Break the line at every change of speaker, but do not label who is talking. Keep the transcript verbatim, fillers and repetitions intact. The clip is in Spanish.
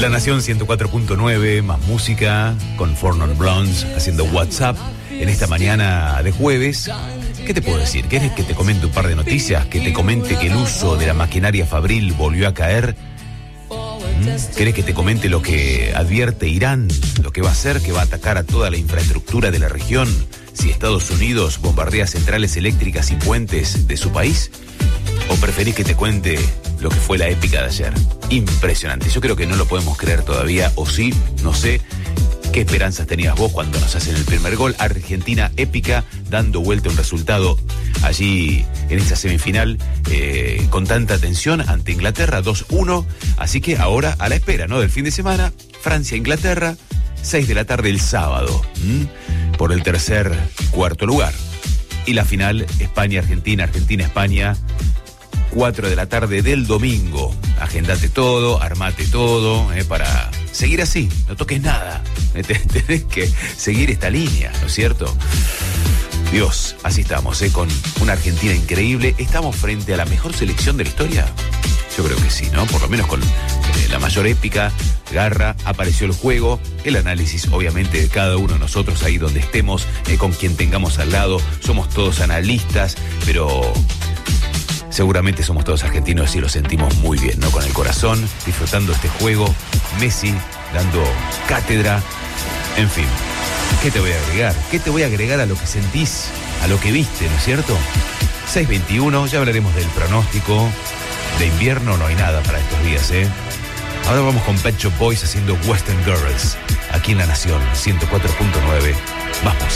La Nación ciento cuatro punto nueve, más música, con Four Non Blondes haciendo WhatsApp en esta mañana de jueves. ¿Qué te puedo decir? ¿Quieres que te comente un par de noticias? ¿Que te comente que el uso de la maquinaria fabril volvió a caer? ¿Mm? ¿Querés que te comente lo que advierte Irán? Lo que va a hacer, que va a atacar a toda la infraestructura de la región si Estados Unidos bombardea centrales eléctricas y puentes de su país. ¿O preferís que te cuente lo que fue la épica de ayer? Impresionante. Yo creo que no lo podemos creer todavía, o sí, no sé. ¿Qué esperanzas tenías vos cuando nos hacen el primer gol? Argentina épica, dando vuelta un resultado allí en esta semifinal eh, con tanta tensión ante Inglaterra, dos uno. Así que ahora a la espera, ¿no?, del fin de semana, Francia-Inglaterra, seis de la tarde el sábado, ¿m? por el tercer, cuarto lugar. Y la final, España-Argentina, Argentina-España, cuatro de la tarde del domingo. Agendate todo, armate todo, eh, para seguir así, no toques nada. Tenés que seguir esta línea, ¿no es cierto? Dios, así estamos, eh, con una Argentina increíble. ¿Estamos frente a la mejor selección de la historia? Yo creo que sí, ¿no? Por lo menos con eh, la mayor épica, garra, apareció el juego, el análisis, obviamente, de cada uno de nosotros, ahí donde estemos, eh, con quien tengamos al lado. Somos todos analistas, pero seguramente somos todos argentinos y lo sentimos muy bien, ¿no? Con el corazón, disfrutando este juego. Messi dando cátedra. En fin, ¿qué te voy a agregar? ¿Qué te voy a agregar a lo que sentís, a lo que viste, ¿no es cierto? seis veintiuno, ya hablaremos del pronóstico. De invierno no hay nada para estos días, ¿eh? Ahora vamos con Pet Shop Boys haciendo Western Girls, aquí en La Nación ciento cuatro punto nueve. Más música.